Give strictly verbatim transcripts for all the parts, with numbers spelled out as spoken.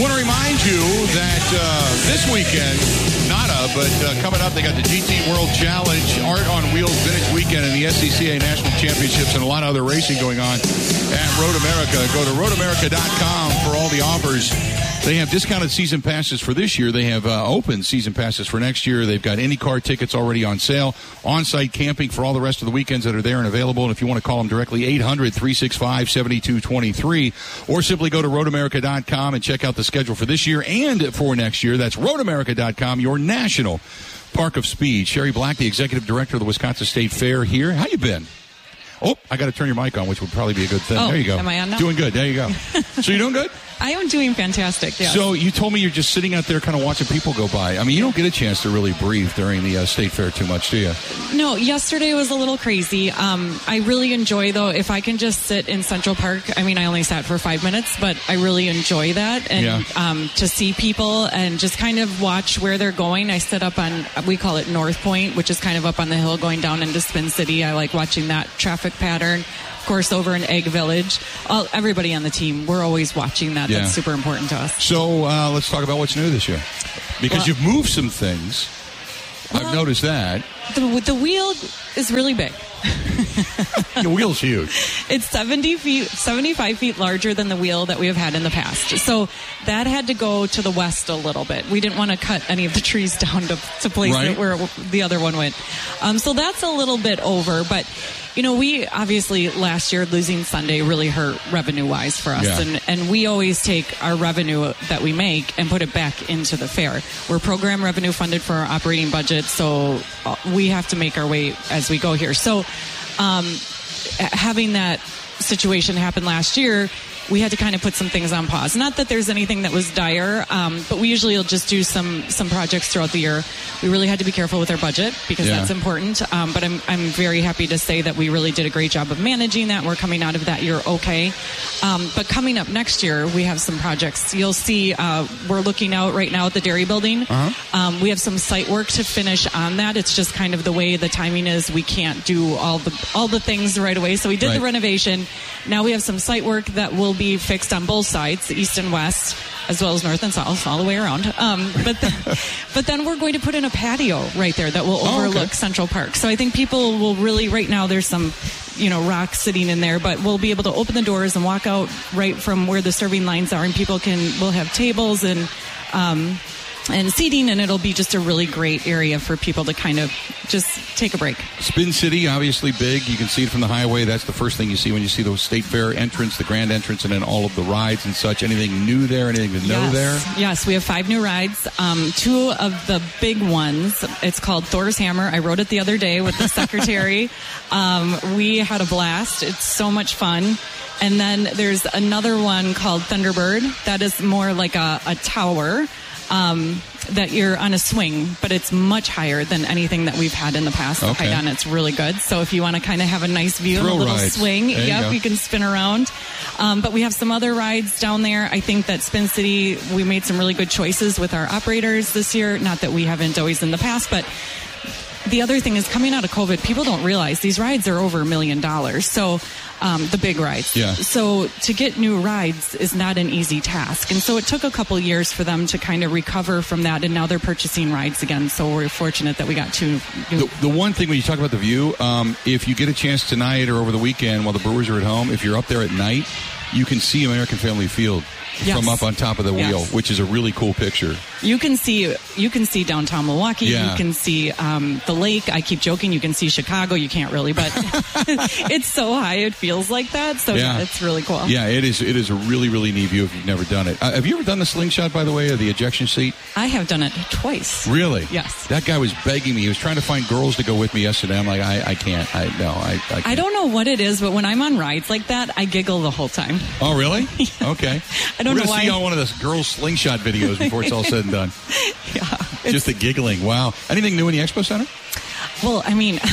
Want to remind you that uh, this weekend, nada, but uh, coming up, they got the G T World Challenge, Art on Wheels Vintage Weekend, and the S C C A National Championships, and a lot of other racing going on at Road America. Go to road america dot com for all the offers. They have discounted season passes for this year. They have uh, open season passes for next year. They've got IndyCar tickets already on sale. On-site camping for all the rest of the weekends that are there and available. And if you want to call them directly, eight hundred, three six five, seven two two three. Or simply go to road america dot com and check out the schedule for this year and for next year. That's road america dot com, your national park of speed. Sherry Black, the executive director of the Wisconsin State Fair here. How you been? Oh, I got to turn your mic on, which would probably be a good thing. Oh, there you go. Am I on now? Doing good. There you go. So you doing good? I am doing fantastic, yeah. So you told me you're just sitting out there kind of watching people go by. I mean, you don't get a chance to really breathe during the uh, State Fair too much, do you? No, yesterday was a little crazy. Um, I really enjoy, though, if I can just sit in Central Park. I mean, I only sat for five minutes, but I really enjoy that. And Yeah. um, to see people and just kind of watch where they're going. I sit up on, we call it North Point, which is kind of up on the hill going down into Spin City. I like watching that traffic pattern. Of course, over in Egg Village. All, everybody on the team, we're always watching that. Yeah. That's super important to us. So uh, let's talk about what's new this year. Because Well- you've moved some things. I've Well- noticed that. The, the wheel is really big. The wheel's huge. It's seventy feet, seventy-five feet larger than the wheel that we have had in the past. So that had to go to the west a little bit. We didn't want to cut any of the trees down to, to place Right. it where the other one went. Um, so that's a little bit over. But, you know, we obviously last year losing Sunday really hurt revenue-wise for us. Yeah. And, and we always take our revenue that we make and put it back into the fair. We're program revenue funded for our operating budget, so uh, we have to make our way as we go here. So um, having that situation happen last year, we had to kind of put some things on pause. Not that there's anything that was dire, um, but we usually will just do some some projects throughout the year. We really had to be careful with our budget because Yeah. that's important. Um, but I'm I'm very happy to say that we really did a great job of managing that. We're coming out of that year okay. Um, but coming up next year, we have some projects. You'll see uh, we're looking out right now at the Dairy Building. Uh-huh. Um, we have some site work to finish on that. It's just kind of the way the timing is. We can't do all the all the things right away. So we did Right. the renovation. Now we have some site work that will be fixed on both sides, east and west, as well as north and south, all the way around. Um, but, then, but then we're going to put in a patio right there that will Oh, okay. overlook Central Park. So I think people will really, right now there's some, you know, rocks sitting in there, but we'll be able to open the doors and walk out right from where the serving lines are, and people can, we'll have tables and, um, and seating, and it'll be just a really great area for people to kind of just take a break. Spin City, obviously big. You can see it from the highway. That's the first thing you see when you see the State Fair entrance, the grand entrance, and then all of the rides and such. Anything new there? Anything to know yes. there? Yes, we have five new rides. Um, two of the big ones, it's called Thor's Hammer. I rode it the other day with the secretary. um, we had a blast. It's so much fun. And then there's another one called Thunderbird. That is more like a, a tower. Um, that you're on a swing, but it's much higher than anything that we've had in the past. Okay. The height on it's really good. So if you want to kind of have a nice view and Thrill a little rides. swing, There you yep, go. you can spin around. Um, but we have some other rides down there. I think that Spin City, we made some really good choices with our operators this year. Not that we haven't always in the past, but the other thing is coming out of COVID, people don't realize these rides are over a million dollars. So um, the big rides. Yeah. So to get new rides is not an easy task. And so it took a couple years for them to kind of recover from that. And now they're purchasing rides again. So we're fortunate that we got two new. The, the one thing when you talk about the view, um, if you get a chance tonight or over the weekend while the Brewers are at home, if you're up there at night, you can see American Family Field Yes. from up on top of the Yes. wheel, which is a really cool picture. You can see you can see downtown Milwaukee. Yeah. You can see um, the lake. I keep joking. You can see Chicago. You can't really, but it's so high it feels like that. So Yeah. yeah, it's really cool. Yeah, it is. It is a really, really neat view if you've never done it. Uh, have you ever done the slingshot, by the way, or the ejection seat? I have done it twice. Really? Yes. That guy was begging me. He was trying to find girls to go with me yesterday. I'm like, I, I can't. I no, I. I, can't. I don't know what it is, but when I'm on rides like that, I giggle the whole time. Oh, really? Okay. I don't We're know gonna why. see you on one of those girls slingshot videos before it's all said and done. Yeah. Just the giggling. Wow. Anything new in the Expo Center? Well, I mean,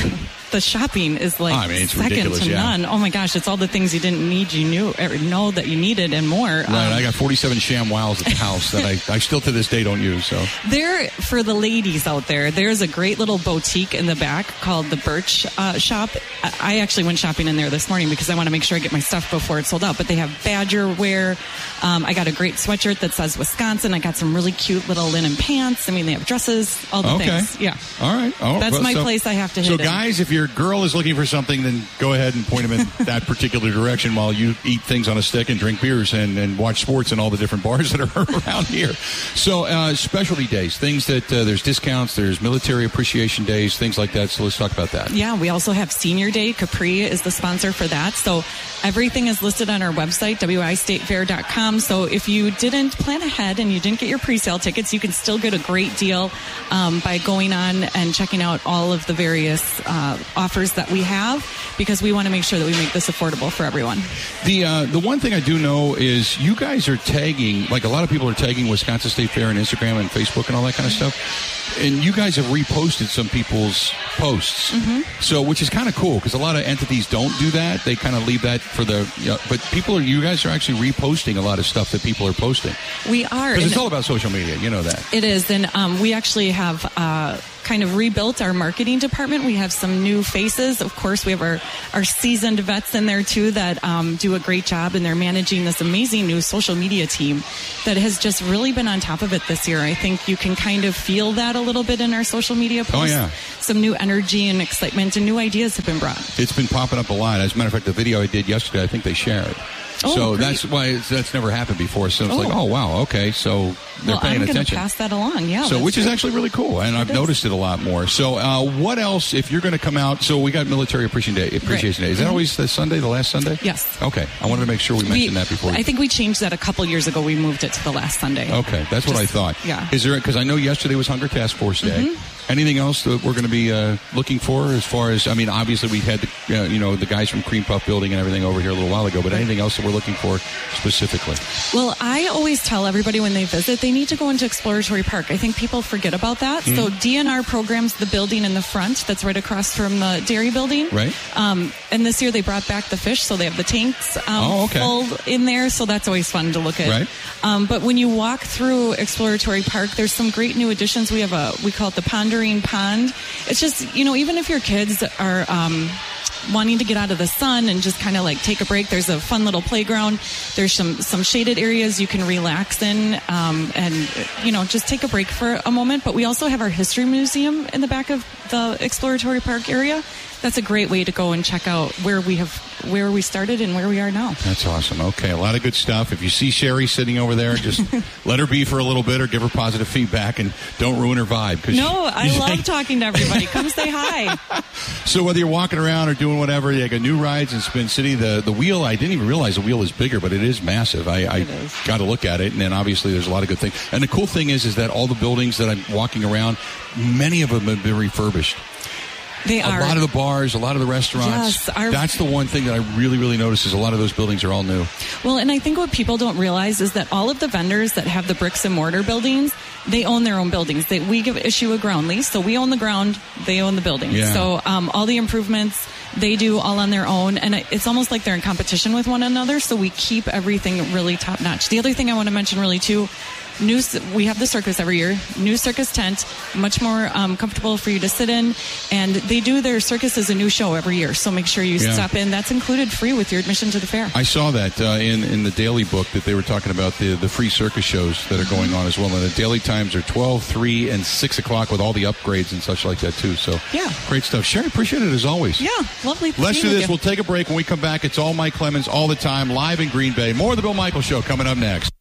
the shopping is like I mean, it's second ridiculous, to yeah. none. Oh my gosh, it's all the things you didn't need, you knew, or know that you needed, and more. Right, Um, I got forty-seven ShamWows at the house that I, I still to this day don't use. So There, for the ladies out there, there's a great little boutique in the back called the Birch uh, Shop. I, I actually went shopping in there this morning because I want to make sure I get my stuff before it's sold out. But they have Badger wear. Um, I got a great sweatshirt that says Wisconsin. I got some really cute little linen pants. I mean, they have dresses, all the okay, things. Yeah. all right. Oh, That's well, my so, place I have to hit So, in. guys, if your girl is looking for something, then go ahead and point them in that particular direction while you eat things on a stick and drink beers and, and watch sports in all the different bars that are around here. So, uh, specialty days, things that uh, there's discounts, there's military appreciation days, things like that. So let's talk about that. Yeah, we also have Senior Day. Capri is the sponsor for that. So everything is listed on our website, W I state fair dot com. So if you didn't plan ahead and you didn't get your pre-sale tickets, you can still get a great deal um, by going on and checking out all of the various uh, offers that we have, because we want to make sure that we make this affordable for everyone. The uh, the one thing I do know is you guys are tagging, like a lot of people are tagging Wisconsin State Fair on Instagram and Facebook and all that kind of stuff. And you guys have reposted some people's posts, mm-hmm. so which is kind of cool because a lot of entities don't do that. They kind of leave that for the. You know, but people are. You guys are actually reposting a lot of stuff that people are posting. We are. Because it's all about social media. You know that. It is, and um, we actually have. Uh, kind of rebuilt our marketing department. We have some new faces. Of course, we have our, our seasoned vets in there too that um, do a great job, and they're managing this amazing new social media team that has just really been on top of it this year. I think you can kind of feel that a little bit in our social media posts. Oh, yeah. Some new energy and excitement and new ideas have been brought. It's been popping up a lot. As a matter of fact, the video I did yesterday, I think they shared. Oh, so great. that's why it's, that's never happened before. So it's Oh. like, oh, wow, okay. So they're well, paying I'm going attention. to pass that along, yeah. So, that's which is great. actually really cool, and I've is. noticed it a lot more. So, uh, what else? If you're going to come out, so we got Military Appreciation Day. Appreciation Right. Day. Is that Mhm. always the Sunday, the last Sunday? Yes. Okay, I wanted to make sure we mentioned that before. I think we changed that a couple years ago. We moved it to the last Sunday. Okay, that's what I Just- thought. yeah. Is there? Because I know yesterday was Hunger Task Force Day. Mm-hmm. Anything else that we're going to be uh, looking for as far as? I mean, obviously we had the, uh, you know the guys from Cream Puff Building and everything over here a little while ago. But anything else that we're looking for specifically? Well, I always tell everybody when they visit, they need to go into Exploratory Park. I think people forget about that. Mm-hmm. So D N R programs the building in the front that's right across from the dairy building. Right. Um, and this year they brought back the fish, so they have the tanks um, Oh, okay. full in there. So that's always fun to look at. Right. Um, but when you walk through Exploratory Park, there's some great new additions. We have a, we call it the Pondering Pond. It's just, you know, even if your kids are um, wanting to get out of the sun and just kind of like take a break, there's a fun little playground. There's some, some shaded areas you can relax in um, and, you know, just take a break for a moment. But we also have our history museum in the back of the Exploratory Park area. That's a great way to go and check out where we have, where we started and where we are now. That's awesome. Okay, a lot of good stuff. If you see Sherry sitting over there, just let her be for a little bit or give her positive feedback and don't ruin her vibe. 'Cause No, you- I you love think- talking to everybody. Come say hi. So whether you're walking around or doing whatever, you got new rides in Spin City. The the wheel, I didn't even realize the wheel is bigger, but it is massive. I, I It is. got to look at it, and then obviously there's a lot of good things. And the cool thing is, is that all the buildings that I'm walking around, many of them have been refurbished. They A are. lot of the bars, a lot of the restaurants. Yes, our- That's the one thing that I really, really noticed is a lot of those buildings are all new. Well, and I think what people don't realize is that all of the vendors that have the bricks and mortar buildings, they own their own buildings. They, we give issue a ground lease, so we own the ground, they own the building. Yeah. So um, all the improvements they do all on their own, and it's almost like they're in competition with one another. So we keep everything really top notch. The other thing I want to mention really too. New, we have the circus every year. New circus tent, much more um, comfortable for you to sit in, and they do their circus as a new show every year. So make sure you Yeah. stop in. That's included free with your admission to the fair. I saw that uh, in in the daily book that they were talking about the the free circus shows that are going on as well. And the daily times are twelve, three, and six o'clock with all the upgrades and such like that too. So Yeah. great stuff. Sherry, appreciate it as always. Yeah, lovely. Let's being do with this. you. We'll take a break. When we come back, it's all Mike Clemens all the time, live in Green Bay. More of the Bill Michaels Show coming up next.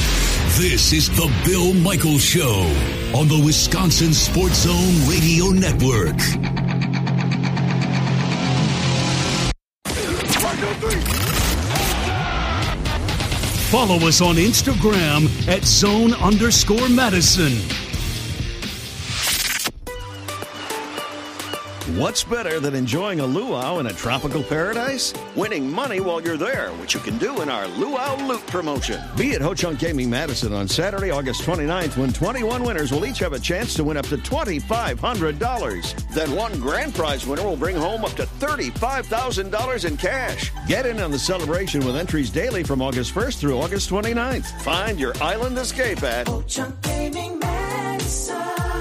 This is the Bill Michaels Show on the Wisconsin Sports Zone Radio Network. Follow us on Instagram at zone underscore Madison. What's better than enjoying a luau in a tropical paradise? Winning money while you're there, which you can do in our Luau Loot promotion. Be at Ho Chunk Gaming Madison on Saturday, August twenty-ninth, when twenty-one winners will each have a chance to win up to twenty-five hundred dollars. Then one grand prize winner will bring home up to thirty-five thousand dollars in cash. Get in on the celebration with entries daily from August first through August twenty-ninth. Find your island escape at Ho Chunk Gaming Madison.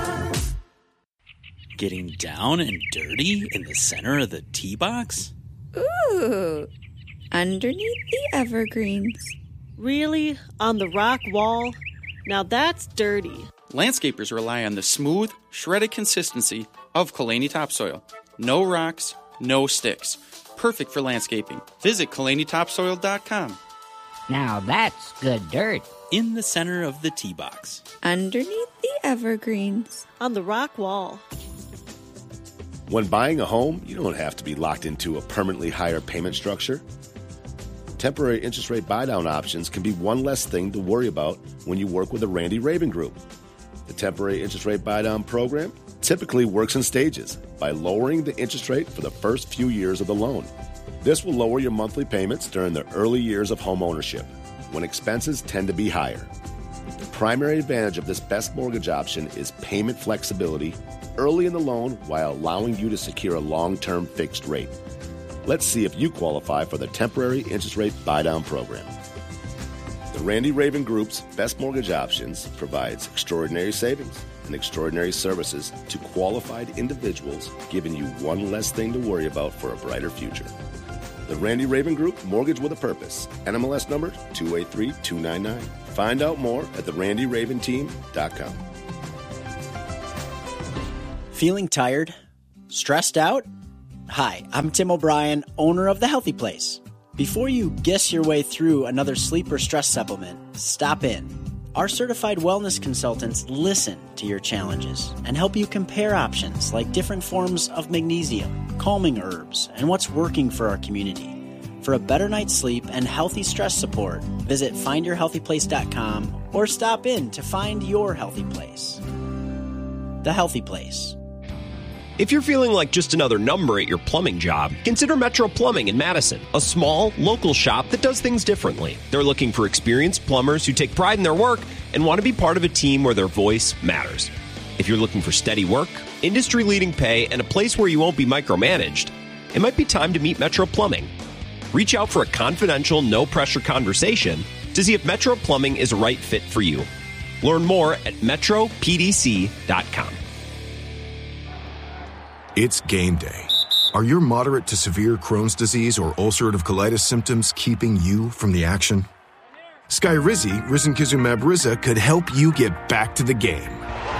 Getting down and dirty in the center of the tee box? Ooh, underneath the evergreens. Really? On the rock wall? Now that's dirty. Landscapers rely on the smooth, shredded consistency of Kalani topsoil. No rocks, no sticks. Perfect for landscaping. Visit Kalani Topsoil dot com. Now that's good dirt. In the center of the tee box. Underneath the evergreens. On the rock wall. When buying a home, you don't have to be locked into a permanently higher payment structure. Temporary interest rate buy-down options can be one less thing to worry about when you work with the Randy Raven Group. The temporary interest rate buy-down program typically works in stages by lowering the interest rate for the first few years of the loan. This will lower your monthly payments during the early years of home ownership, when expenses tend to be higher. The primary advantage of this best mortgage option is payment flexibility early in the loan while allowing you to secure a long-term fixed rate. Let's see if you qualify for the temporary interest rate buy-down program. The Randy Raven Group's Best Mortgage Options provides extraordinary savings and extraordinary services to qualified individuals, giving you one less thing to worry about for a brighter future. The Randy Raven Group, Mortgage with a Purpose, N M L S number two eight three two nine nine. Find out more at the randy raven team dot com. Feeling tired? Stressed out? Hi, I'm Tim O'Brien, owner of The Healthy Place. Before you guess your way through another sleep or stress supplement, stop in. Our certified wellness consultants listen to your challenges and help you compare options like different forms of magnesium, calming herbs, and what's working for our community. For a better night's sleep and healthy stress support, visit find your healthy place dot com or stop in to find your healthy place. The Healthy Place. If you're feeling like just another number at your plumbing job, consider Metro Plumbing in Madison, a small, local shop that does things differently. They're looking for experienced plumbers who take pride in their work and want to be part of a team where their voice matters. If you're looking for steady work, industry-leading pay, and a place where you won't be micromanaged, it might be time to meet Metro Plumbing. Reach out for a confidential, no-pressure conversation to see if Metro Plumbing is a right fit for you. Learn more at metro p d c dot com. It's game day. Are your moderate to severe Crohn's disease or ulcerative colitis symptoms keeping you from the action? Skyrizi, risankizumab Riza, could help you get back to the game.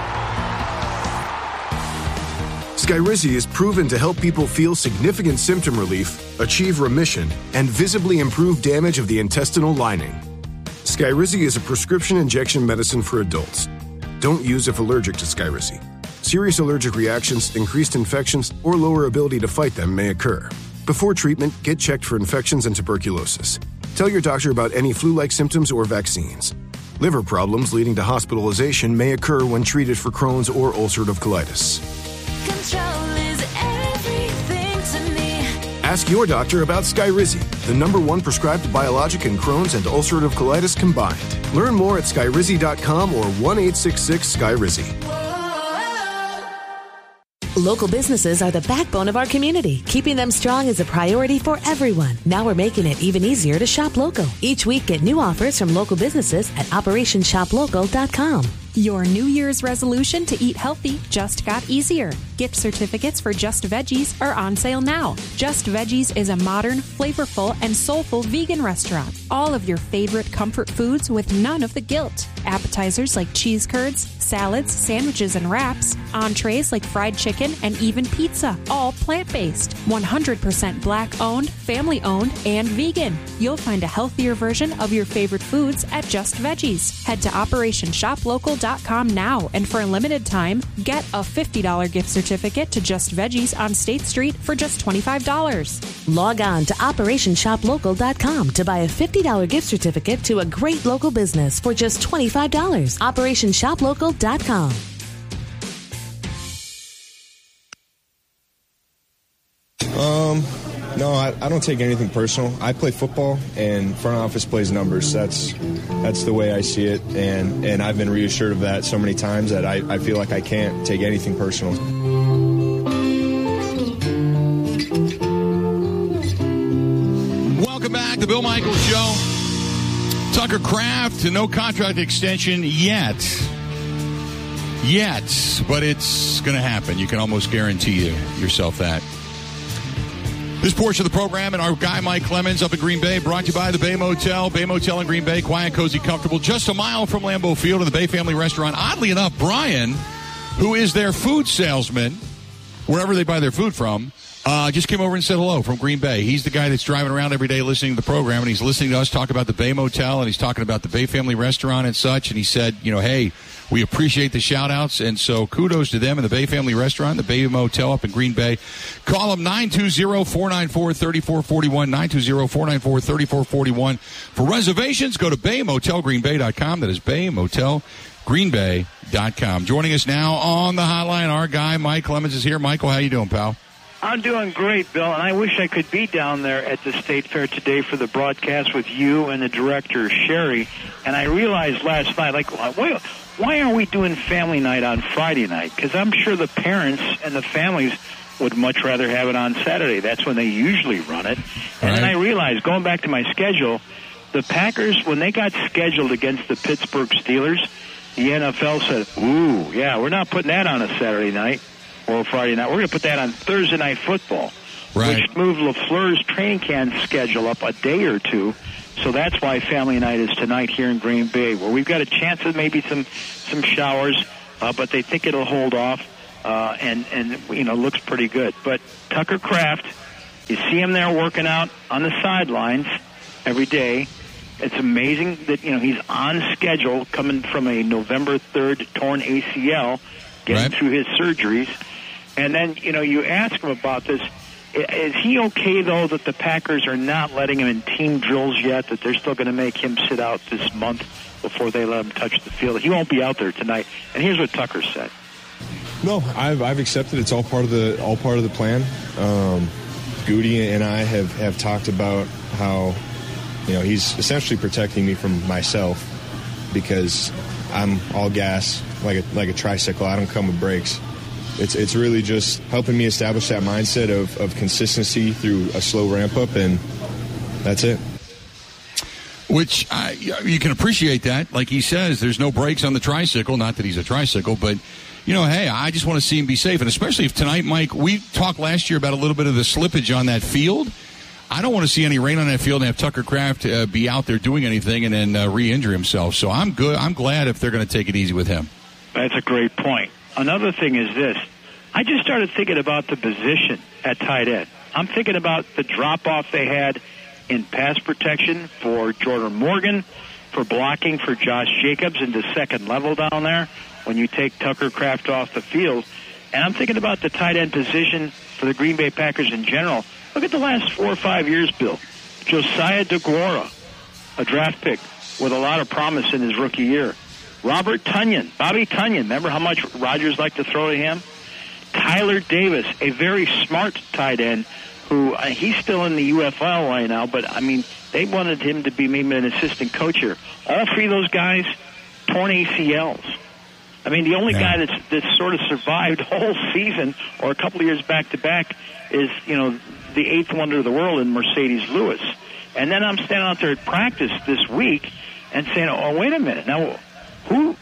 Skyrizi is proven to help people feel significant symptom relief, achieve remission, and visibly improve damage of the intestinal lining. Skyrizi is a prescription injection medicine for adults. Don't use if allergic to Skyrizi. Serious allergic reactions, increased infections, or lower ability to fight them may occur. Before treatment, get checked for infections and tuberculosis. Tell your doctor about any flu-like symptoms or vaccines. Liver problems leading to hospitalization may occur when treated for Crohn's or ulcerative colitis. Control is everything to me. Ask your doctor about Skyrizi, the number one prescribed biologic in Crohn's and ulcerative colitis combined. Learn more at skyrizi dot com or one eight six six Skyrizi. Local businesses are the backbone of our community. Keeping them strong is a priority for everyone. Now we're making it even easier to shop local. Each week, get new offers from local businesses at operation shop local dot com. Your New Year's resolution to eat healthy just got easier. Gift certificates for Just Veggies are on sale now. Just Veggies is a modern, flavorful, and soulful vegan restaurant. All of your favorite comfort foods with none of the guilt. Appetizers like cheese curds, salads, sandwiches, and wraps. Entrees like fried chicken and even pizza. All plant-based. one hundred percent black-owned, family-owned, and vegan. You'll find a healthier version of your favorite foods at Just Veggies. Head to operation shop local dot com now, and for a limited time, get a fifty dollars gift certificate to Just Veggies on State Street for just twenty-five dollars. Log on to operation shop local dot com to buy a fifty dollars gift certificate to a great local business for just twenty-five dollars. operation shop local dot com. No, I, I don't take anything personal. I play football, and front office plays numbers. That's that's the way I see it, and, and I've been reassured of that so many times that I, I feel like I can't take anything personal. Welcome back, the Bill Michaels Show. Tucker Kraft, no contract extension yet. Yet, but it's going to happen. You can almost guarantee you, yourself that. This portion of the program and our guy Mike Clemens up in Green Bay, brought to you by the Bay Motel. Bay Motel in Green Bay, quiet, cozy, comfortable, just a mile from Lambeau Field and the Bay Family Restaurant. Oddly enough, Brian, who is their food salesman, wherever they buy their food from, uh, just came over and said hello from Green Bay. He's the guy that's driving around every day listening to the program, and he's listening to us talk about the Bay Motel, and he's talking about the Bay Family Restaurant and such, and he said, you know, hey, we appreciate the shout-outs, and so kudos to them in the Bay Family Restaurant, the Bay Motel up in Green Bay. Call them nine two zero, four nine four, three four four one, nine two zero, four nine four, three four four one. For reservations, go to bay motel green bay dot com. That is bay motel green bay dot com. Joining us now on the hotline, our guy Mike Clemens is here. Michael, how you doing, pal? I'm doing great, Bill, and I wish I could be down there at the State Fair today for the broadcast with you and the director, Sherry. And I realized last night, like, why, why are we doing family night on Friday night? Because I'm sure the parents and the families would much rather have it on Saturday. That's when they usually run it. And right. Then I realized, going back to my schedule, the Packers, when they got scheduled against the Pittsburgh Steelers, the N F L said, ooh, yeah, we're not putting that on a Saturday night or Friday night. We're going to put that on Thursday Night Football, right. Which moved LaFleur's training camp schedule up a day or two. So that's why family night is tonight here in Green Bay, where we've got a chance of maybe some some showers, uh, but they think it'll hold off, uh, and, and, you know, looks pretty good. But Tucker Kraft, you see him there working out on the sidelines every day. It's amazing that, you know, he's on schedule coming from a November third torn A C L, getting right. through his surgeries. And then, you know, you ask him about this. Is he okay, though, that the Packers are not letting him in team drills yet, that they're still going to make him sit out this month before they let him touch the field? He won't be out there tonight. And here's what Tucker said. No, I've I've accepted it's all part of the all part of the plan. Um, Goody and I have, have talked about how, you know, he's essentially protecting me from myself because I'm all gas like a like a tricycle. I don't come with brakes. It's it's really just helping me establish that mindset of, of consistency through a slow ramp up, and that's it. Which uh, you can appreciate that. Like he says, there's no brakes on the tricycle. Not that he's a tricycle, but, you know, hey, I just want to see him be safe. And especially if tonight, Mike, we talked last year about a little bit of the slippage on that field. I don't want to see any rain on that field and have Tucker Kraft uh, be out there doing anything and then uh, re-injure himself. So I'm good. I'm glad if they're going to take it easy with him. That's a great point. Another thing is this. I just started thinking about the position at tight end. I'm thinking about the drop-off they had in pass protection for Jordan Morgan, for blocking for Josh Jacobs into second level down there when you take Tucker Kraft off the field. And I'm thinking about the tight end position for the Green Bay Packers in general. Look at the last four or five years, Bill. Josiah DeGuara, a draft pick with a lot of promise in his rookie year. Robert Tonyan, Bobby Tonyan, remember how much Rodgers liked to throw to him? Tyler Davis, a very smart tight end who, uh, he's still in the U F L right now, but, I mean, they wanted him to be maybe an assistant coach here. All three of those guys, torn A C Ls. I mean, the only yeah. guy that's, that's sort of survived the whole season or a couple of years back-to-back is, you know, the eighth wonder of the world in Mercedes Lewis. And then I'm standing out there at practice this week and saying, oh, wait a minute, now, who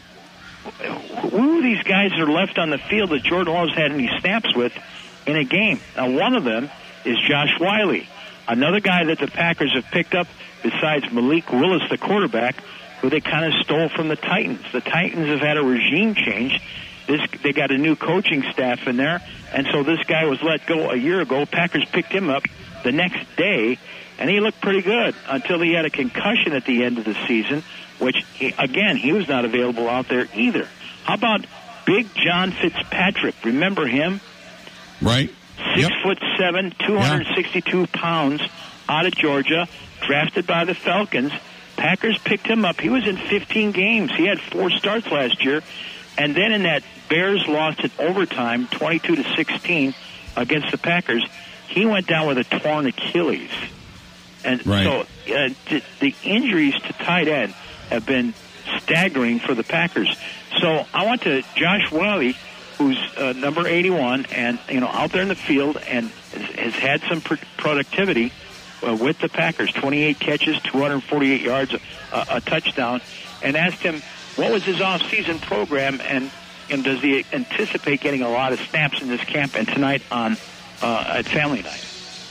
who are these guys that are left on the field that Jordan Love's had any snaps with in a game? Now, one of them is Josh Wiley, another guy that the Packers have picked up besides Malik Willis, the quarterback, who they kind of stole from the Titans. The Titans have had a regime change. This, they got a new coaching staff in there, and so this guy was let go a year ago. Packers picked him up the next day, and he looked pretty good until he had a concussion at the end of the season, which, he, again, he was not available out there either. How about Big John Fitzpatrick? Remember him? Right. Six yep. foot seven, two hundred sixty-two yeah. pounds, out of Georgia, drafted by the Falcons. Packers picked him up. He was in fifteen games. He had four starts last year. And then in that Bears lost in overtime, twenty-two to sixteen, against the Packers, he went down with a torn Achilles. And right. so uh, t- the injuries to tight end have been staggering for the Packers. So I went to Josh Whalley, who's uh, number eighty-one, and you know out there in the field and has, has had some pr- productivity uh, with the Packers. twenty-eight catches, two hundred forty-eight yards, a, a touchdown, and asked him what was his off-season program, and, and does he anticipate getting a lot of snaps in this camp and tonight on uh, at family night.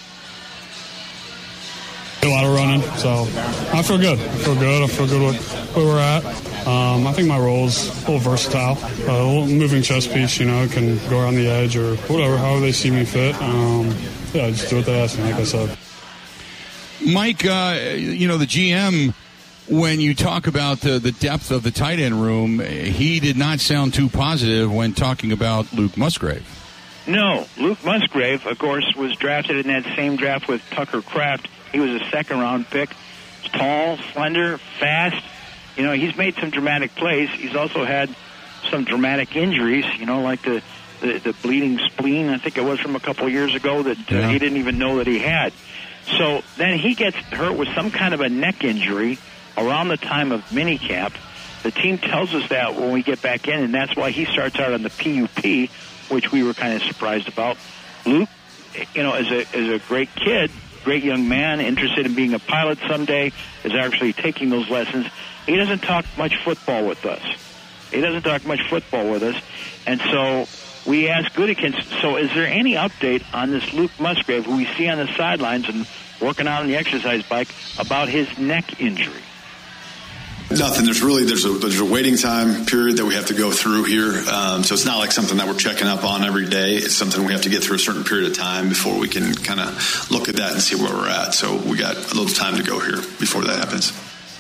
A lot of running, so I feel good. I feel good. I feel good with where we're at. Um, I think my role is a little versatile. Uh, a little moving chess piece, you know, can go around the edge or whatever, however they see me fit. Um, yeah, just do what they ask me, like I said. Mike, uh, you know, the G M, when you talk about the, the depth of the tight end room, he did not sound too positive when talking about Luke Musgrave. No, Luke Musgrave, of course, was drafted in that same draft with Tucker Kraft. He was a second-round pick. He's tall, slender, fast. You know, he's made some dramatic plays. He's also had some dramatic injuries, you know, like the, the, the bleeding spleen, I think it was from a couple of years ago, that uh, Yeah. he didn't even know that he had. So then he gets hurt with some kind of a neck injury around the time of minicamp. The team tells us that when we get back in, and that's why he starts out on the P U P, which we were kind of surprised about. Luke, you know, as a as a great kid, great young man, interested in being a pilot someday, is actually taking those lessons. He doesn't talk much football with us. He doesn't talk much football with us. And so we asked Goodikins, so is there any update on this Luke Musgrave, who we see on the sidelines and working out on the exercise bike, about his neck injury? Nothing. There's really there's a there's a waiting time period that we have to go through here. Um, so it's not like something that we're checking up on every day. It's something we have to get through a certain period of time before we can kind of look at that and see where we're at. So we got a little time to go here before that happens.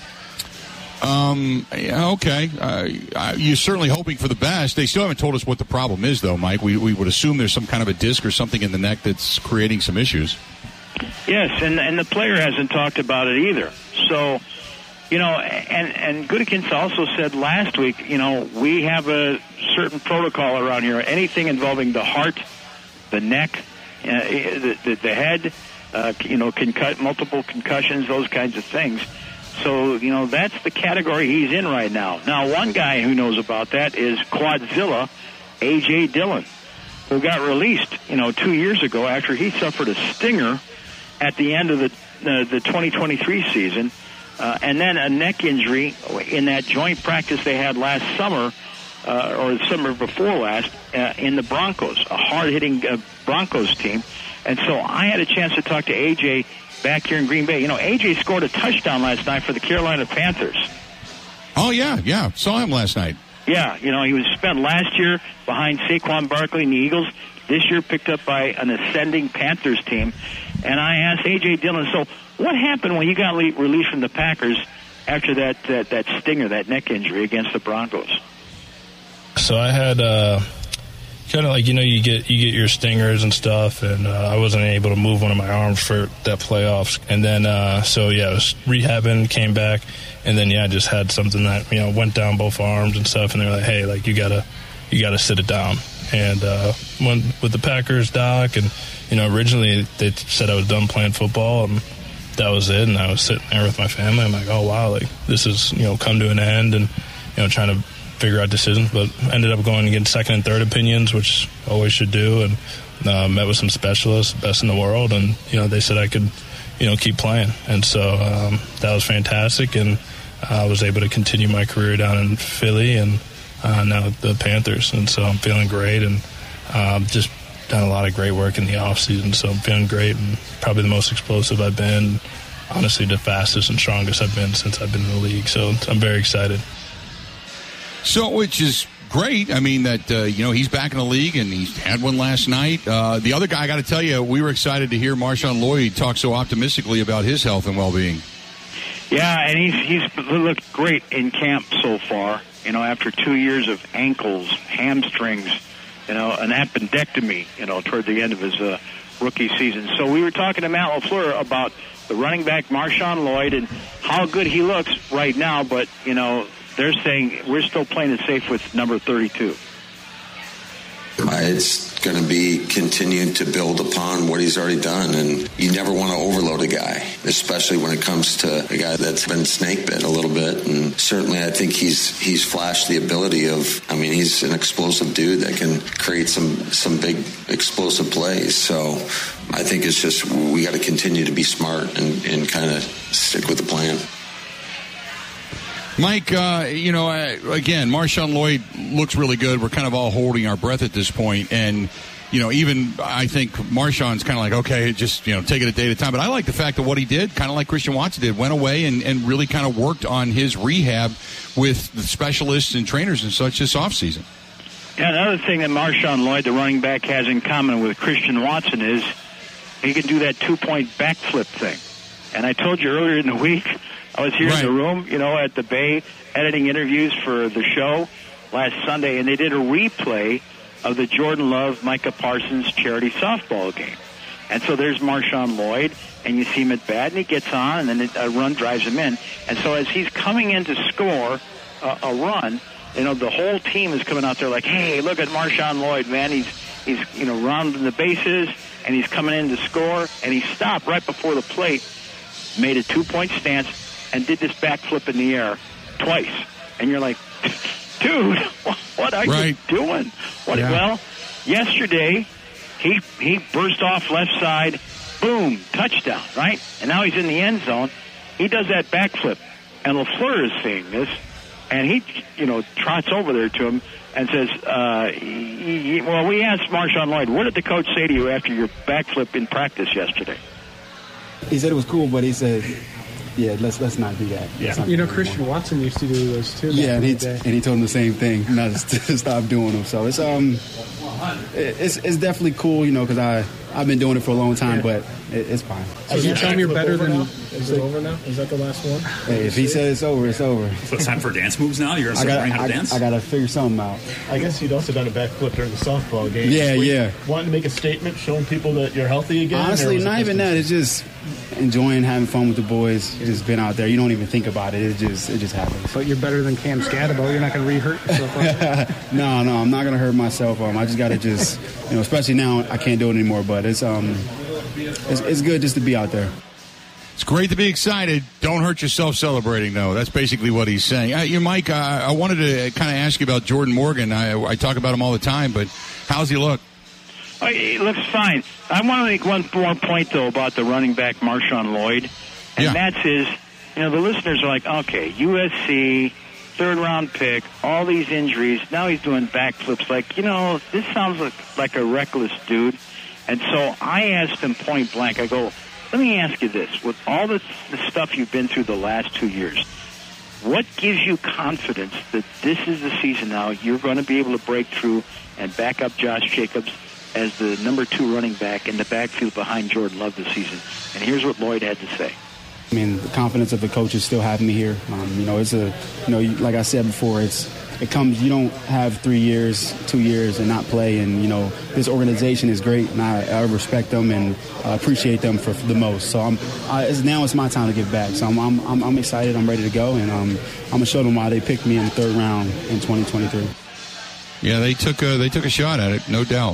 Um. Yeah, okay. Uh, you're certainly hoping for the best. They still haven't told us what the problem is, though, Mike. We we would assume there's some kind of a disc or something in the neck that's creating some issues. Yes, and and the player hasn't talked about it either. So. You know, and, and Goodikins also said last week, you know, we have a certain protocol around here. Anything involving the heart, the neck, uh, the, the, the head, uh, you know, can cut multiple concussions, those kinds of things. So, you know, that's the category he's in right now. Now, one guy who knows about that is Quadzilla, A J Dillon, who got released, you know, two years ago after he suffered a stinger at the end of the uh, the twenty twenty-three season. Uh, and then a neck injury in that joint practice they had last summer, uh, or the summer before last, uh, in the Broncos, a hard-hitting uh, Broncos team. And so I had a chance to talk to A J back here in Green Bay. You know, A J scored a touchdown last night for the Carolina Panthers. Oh, yeah, yeah. Saw him last night. Yeah, you know, he was spent last year behind Saquon Barkley and the Eagles. This year picked up by an ascending Panthers team. And I asked A J Dillon, so what happened when you got le- released from the Packers after that, that that stinger, that neck injury against the Broncos? So I had uh, kind of like, you know, you get you get your stingers and stuff, and uh, I wasn't able to move one of my arms for that playoffs. And then, uh, so yeah, I was rehabbing, came back, and then, yeah, I just had something that, you know, went down both arms and stuff, and they were like, hey, like, you got to you gotta sit it down. And uh, went with the Packers doc, and, you know, originally they said I was done playing football, and that was it. And I was sitting there with my family. I'm like, oh, wow, like, this is, you know, come to an end, and, you know, trying to figure out decisions. But ended up going and getting second and third opinions, which always should do, and uh, met with some specialists, best in the world, and, you know, they said I could, you know, keep playing. And so um, that was fantastic, and I was able to continue my career down in Philly, and Uh, now the Panthers, and so I'm feeling great, and um, just done a lot of great work in the off season, so I'm feeling great, and probably the most explosive I've been, honestly the fastest and strongest I've been since I've been in the league, so I'm very excited. So, which is great. I mean, that, uh, you know, he's back in the league, and he's had one last night. Uh, the other guy, I got to tell you, we were excited to hear Marshawn Lloyd talk so optimistically about his health and well-being. Yeah, and he's he's looked great in camp so far. You know, after two years of ankles, hamstrings, you know, an appendectomy, you know, toward the end of his uh, rookie season. So we were talking to Matt LaFleur about the running back Marshawn Lloyd and how good he looks right now. But, you know, they're saying we're still playing it safe with number thirty-two. It's going to be continued to build upon what he's already done, and you never want to overload a guy, especially when it comes to a guy that's been snake bit a little bit. And certainly, I think he's he's flashed the ability of. I mean, he's an explosive dude that can create some some big explosive plays. So I think it's just we got to continue to be smart and, and kind of stick with the plan. Mike, uh, you know, uh, again, Marshawn Lloyd looks really good. We're kind of all holding our breath at this point. And, you know, even I think Marshawn's kind of like, okay, just, you know, take it a day at a time. But I like the fact that what he did, kind of like Christian Watson did, went away and, and really kind of worked on his rehab with the specialists and trainers and such this offseason. Yeah, another thing that Marshawn Lloyd, the running back, has in common with Christian Watson is he can do that two-point backflip thing. And I told you earlier in the week, I was here right. in the room, you know, at the Bay, editing interviews for the show last Sunday, and they did a replay of the Jordan Love, Micah Parsons charity softball game. And so there's Marshawn Lloyd, and you see him at bat, and he gets on, and then a run drives him in. And so as he's coming in to score a, a run, you know, the whole team is coming out there like, hey, look at Marshawn Lloyd, man. He's, he's you know, rounding the bases, and he's coming in to score, and he stopped right before the plate, made a two-point stance, and did this backflip in the air twice. And you're like, dude, what are right. you doing? What? Yeah. Well, yesterday, he he burst off left side, boom, touchdown, right? And now he's in the end zone. He does that backflip. And LaFleur is seeing this, and he, you know, trots over there to him and says, uh, he, he, well, we asked Marshawn Lloyd, what did the coach say to you after your backflip in practice yesterday? He said it was cool, but he said, yeah, let's let's not do that. Yeah, you know, Christian Watson used to do those too. Yeah, and he and he told him the same thing, not to stop doing them. So it's um, it's it's definitely cool, you know, because I I've been doing it for a long time, but it, it's fine. So you tell me you're better than. Is it over now? Is that the last one? Hey, if he says it's over, it's over. So it's time for dance moves now. You're gonna start learning how to dance. I gotta figure something out. I guess you'd also done a backflip during the softball game. Yeah, yeah. Wanting to make a statement, showing people that you're healthy again. Honestly, not even that. It's just enjoying having fun with the boys. Just been out there. You don't even think about it. It just it just happens. But you're better than Cam Scatabo. You're not going to re-hurt yourself. Like no, no, I'm not going to hurt myself. Um, I just got to just, you know, especially now I can't do it anymore. But it's um, it's, it's good just to be out there. It's great to be excited. Don't hurt yourself celebrating, though. That's basically what he's saying. Uh, you, Mike, uh, I wanted to kind of ask you about Jordan Morgan. I, I talk about him all the time, but how's he look? Oh, he looks fine. I want to make one more point, though, about the running back Marshawn Lloyd, and yeah. that's his, you know, the listeners are like, okay, U S C, third-round pick, all these injuries, now he's doing backflips. Like, you know, this sounds like, like a reckless dude. And so I asked him point blank, I go, let me ask you this. With all the, the stuff you've been through the last two years, what gives you confidence that this is the season now you're going to be able to break through and back up Josh Jacobs as the number two running back in the backfield behind Jordan Love this season? And here's what Lloyd had to say. I mean, the confidence of the coaches still having me here. Um, you know, it's a, you know, like I said before, it's, it comes, you don't have three years, two years and not play. And, you know, this organization is great and I, I respect them and uh, appreciate them for, for the most. So I'm, I, it's, now it's my time to give back. So I'm, I'm, I'm, I'm excited. I'm ready to go. And um, I'm going to show them why they picked me in the third round in twenty twenty-three. Yeah, they took a, they took a shot at it, no doubt.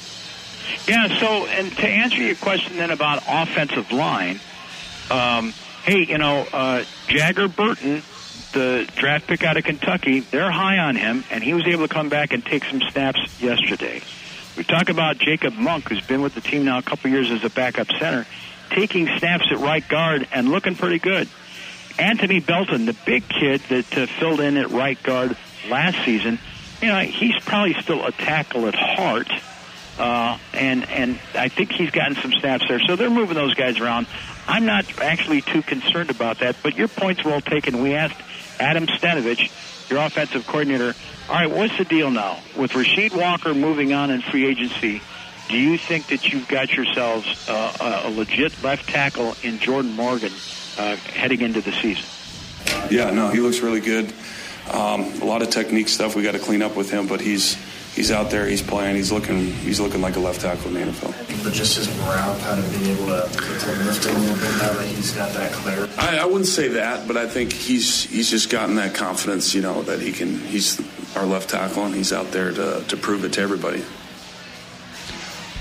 Yeah, so, and to answer your question then about offensive line, um, hey, you know, uh, Jagger Burton, the draft pick out of Kentucky, they're high on him, and he was able to come back and take some snaps yesterday. We talk about Jacob Monk, who's been with the team now a couple years as a backup center, taking snaps at right guard and looking pretty good. Anthony Belton, the big kid that uh, filled in at right guard last season, you know, he's probably still a tackle at heart. Uh, and and I think he's gotten some snaps there. So they're moving those guys around. I'm not actually too concerned about that, but your point's well taken. We asked Adam Stanovich, your offensive coordinator, all right, what's the deal now? With Rasheed Walker moving on in free agency, do you think that you've got yourselves uh, a legit left tackle in Jordan Morgan uh, heading into the season? Yeah, no, he looks really good. Um, a lot of technique stuff we got to clean up with him, but he's he's out there, he's playing, he's looking he's looking like a left tackle in the N F L. But just his morale, kind of being able to, to lift a little bit now that he's got that clarity. I, I wouldn't say that, but I think he's he's just gotten that confidence, you know, that he can. He's our left tackle, and he's out there to to prove it to everybody.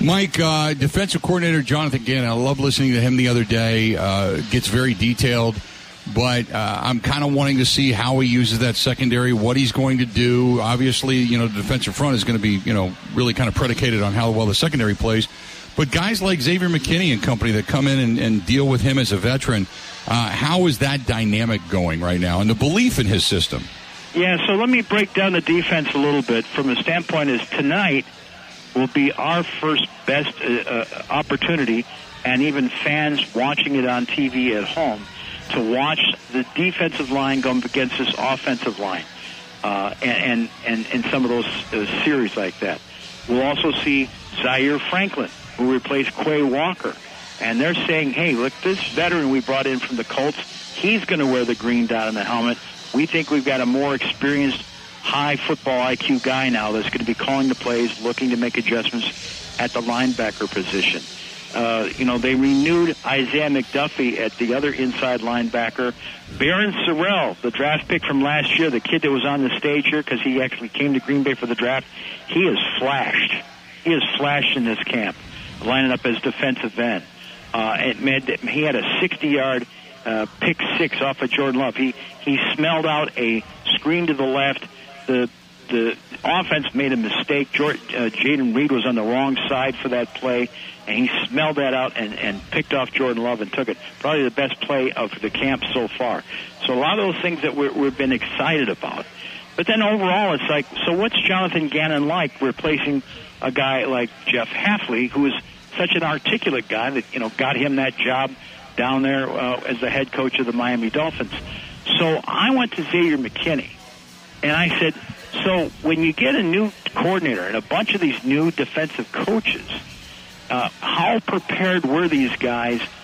Mike, uh, defensive coordinator Jonathan Gannon, I love listening to him the other day. Uh, gets very detailed, but uh, I'm kind of wanting to see how he uses that secondary, what he's going to do. Obviously, you know, the defensive front is going to be, you know, really kind of predicated on how well the secondary plays. But guys like Xavier McKinney and company that come in and, and deal with him as a veteran, uh, how is that dynamic going right now and the belief in his system? Yeah, so let me break down the defense a little bit from the standpoint is tonight will be our first best uh, uh, opportunity, and even fans watching it on T V at home, to watch the defensive line go up against this offensive line, uh, and, and, and some of those uh, series like that. We'll also see Zaire Franklin, who replaced Quay Walker. And they're saying, hey, look, this veteran we brought in from the Colts, he's going to wear the green dot on the helmet. We think we've got a more experienced, high football I Q guy now that's going to be calling the plays, looking to make adjustments at the linebacker position. Uh, you know, they renewed Isaiah McDuffie at the other inside linebacker. Barron Sorrell, the draft pick from last year, the kid that was on the stage here because he actually came to Green Bay for the draft, he has flashed. He has flashed in this camp, lining up as defensive end. Uh, and made, he had a sixty-yard uh, pick six off of Jordan Love. He he smelled out a screen to the left. The the offense made a mistake. Jordan, uh, Jaden Reed was on the wrong side for that play, and he smelled that out and, and picked off Jordan Love and took it. Probably the best play of the camp so far. So a lot of those things that we're, we've been excited about. But then overall, it's like, so what's Jonathan Gannon like replacing a guy like Jeff Hafley, who is such an articulate guy that, you know, got him that job down there uh, as the head coach of the Miami Dolphins. So I went to Xavier McKinney, and I said, so when you get a new coordinator and a bunch of these new defensive coaches, uh, how prepared were these guys